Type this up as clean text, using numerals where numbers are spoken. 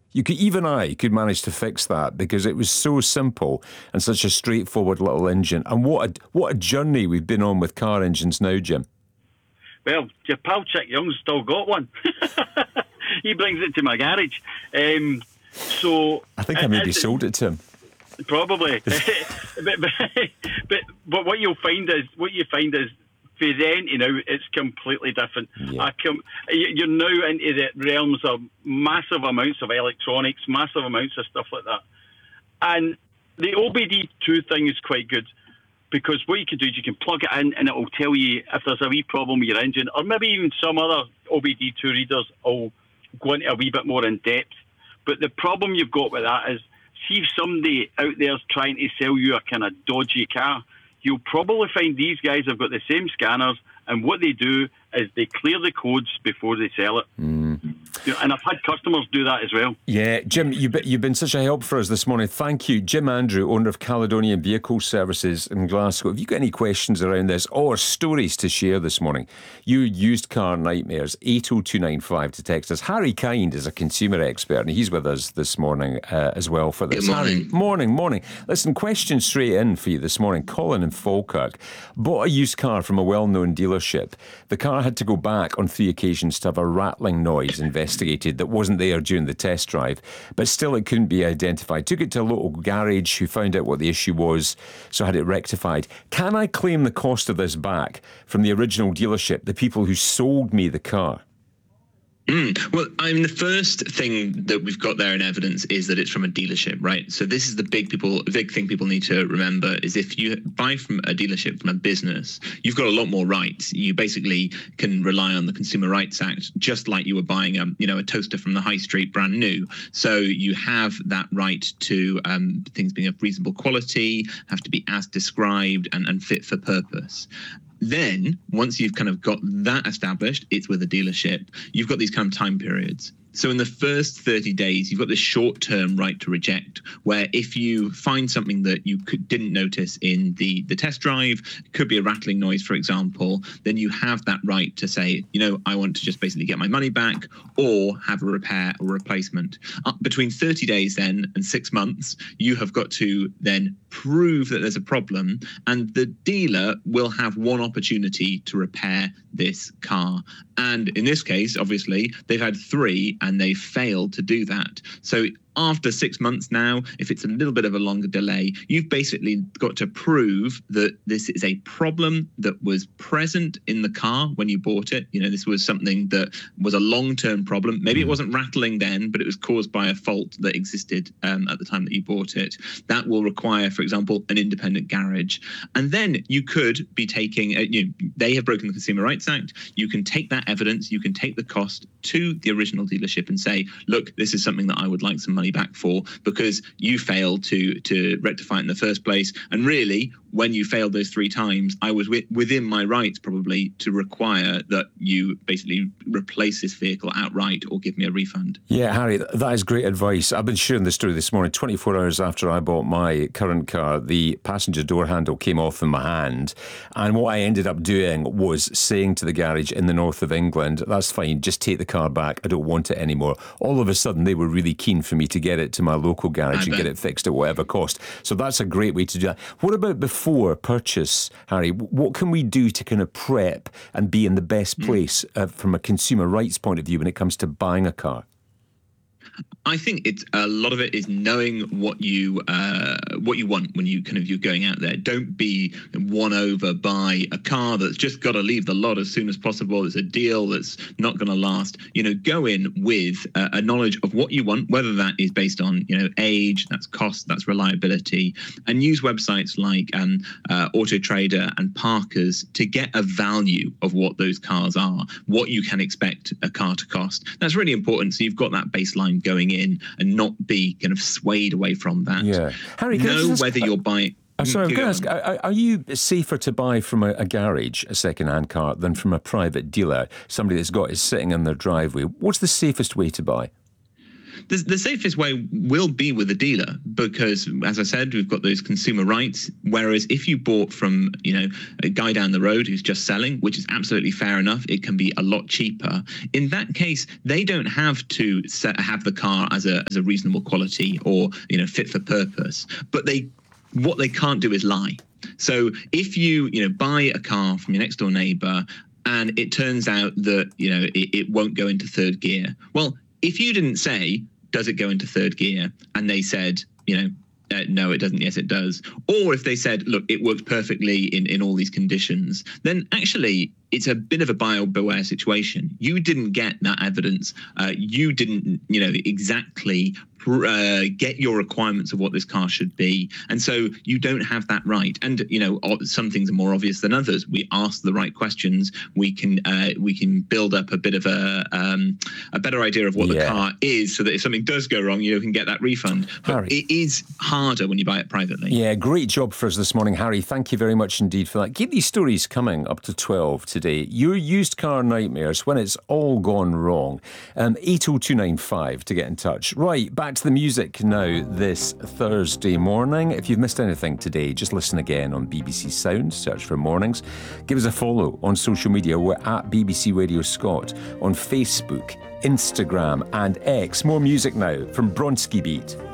Even I could manage to fix that because it was so simple and such a straightforward little engine. And what a journey we've been on with car engines now, Jim. Well, your pal Chick Young's still got one. He brings it to my garage. So I think I maybe sold it to him. Probably. but what you find is for then, it's completely different. Yeah. You're now into the realms of massive amounts of electronics, massive amounts of stuff like that. And the OBD2 thing is quite good because what you can do is you can plug it in and it will tell you if there's a wee problem with your engine, or maybe even some other OBD2 readers will go into a wee bit more in depth. But the problem you've got with that is, see if somebody out there is trying to sell you a kind of dodgy car, you'll probably find these guys have got the same scanners, and what they do is they clear the codes before they sell it. And I've had customers do that as well. Yeah, Jim, you've been such a help for us this morning. Thank you. Jim Andrew, owner of Caledonian Vehicle Services in Glasgow. Have you got any questions around this or stories to share this morning? You used car nightmares, 80295 to text us. Harry Kind is a consumer expert and he's with us this morning as well for this. Good morning. Harry, morning. Listen, question straight in for you this morning. Colin in Falkirk bought a used car from a well-known dealership. The car had to go back on 3 occasions to have a rattling noise investigated that wasn't there during the test drive, but still it couldn't be identified. Took it to a local garage who found out what the issue was, so had it rectified. Can I claim the cost of this back from the original dealership, the people who sold me the car? Well, the first thing that we've got there in evidence is that it's from a dealership, right? So this is the big thing people need to remember is if you buy from a dealership, from a business, you've got a lot more rights. You basically can rely on the Consumer Rights Act, just like you were buying a toaster from the high street brand new. So you have that right to things being of reasonable quality, have to be as described and fit for purpose. Then, once you've kind of got that established, it's with a dealership, you've got these kind of time periods. So in the first 30 days, you've got this short-term right to reject, where if you find something that you didn't notice in the test drive, it could be a rattling noise, for example, then you have that right to say, I want to just basically get my money back or have a repair or replacement. Between 30 days then and 6 months, you have got to then prove that there's a problem, and the dealer will have one opportunity to repair this car. And in this case, obviously, they've had 3 and they failed to do that. So after 6 months now, if it's a little bit of a longer delay, you've basically got to prove that this is a problem that was present in the car when you bought it. This was something that was a long-term problem. Maybe it wasn't rattling then, but it was caused by a fault that existed at the time that you bought it. That will require, for example, an independent garage. And then you could be taking, they have broken the Consumer Rights Act. You can take that evidence, you can take the cost to the original dealership and say, look, this is something that I would like some money back for because you failed to rectify it in the first place. And really, when you failed those 3 times, I was within my rights probably to require that you basically replace this vehicle outright or give me a refund. Yeah, Harry, that is great advice. I've been sharing this story this morning. 24 hours after I bought my current car, the passenger door handle came off in my hand. And what I ended up doing was saying to the garage in the north of England, that's fine, just take the car back. I don't want it anymore. All of a sudden, they were really keen for me to get it to my local garage and get it fixed at whatever cost. So that's a great way to do that. What about before purchase, Harry? What can we do to kind of prep and be in the best place from a consumer rights point of view when it comes to buying a car? I think it's a lot of it is knowing what you want when you're going out there. Don't be won over by a car that's just got to leave the lot as soon as possible. It's a deal that's not going to last. Go in with a knowledge of what you want, whether that is based on age, that's cost, that's reliability, and use websites like Auto Trader and Parker's to get a value of what those cars are, what you can expect a car to cost. That's really important. So you've got that baseline going in and not be kind of swayed away from that. Yeah. Harry, know whether you're buying... Sorry, I'm going to ask, are you safer to buy from a garage, a second-hand car, than from a private dealer, somebody that's got it sitting in their driveway? What's the safest way to buy? The safest way will be with a dealer because, as I said, we've got those consumer rights. Whereas if you bought from, a guy down the road who's just selling, which is absolutely fair enough, it can be a lot cheaper. In that case, they don't have to have the car as a reasonable quality or, fit for purpose. But what they can't do is lie. So if you, buy a car from your next door neighbor and it turns out that, it won't go into third gear. Well, if you didn't say, does it go into third gear? And they said, no, it doesn't. Yes, it does. Or if they said, look, it works perfectly in all these conditions, then actually it's a bit of a buyer beware situation. You didn't get that evidence. You didn't, exactly get your requirements of what this car should be. And so you don't have that right. And, some things are more obvious than others. We ask the right questions. We can build up a bit of a better idea of what the car is so that if something does go wrong, you can get that refund. But Harry, it is harder when you buy it privately. Yeah, great job for us this morning, Harry. Thank you very much indeed for that. Keep these stories coming up to 12 today. Your used car nightmares when it's all gone wrong. 80295 to get in touch. Right, back to the music now this Thursday morning. If you've missed anything today, just listen again on BBC Sound, search for Mornings. Give us a follow on social media. We're at BBC Radio Scott on Facebook, Instagram and X. More music now from Bronski Beat.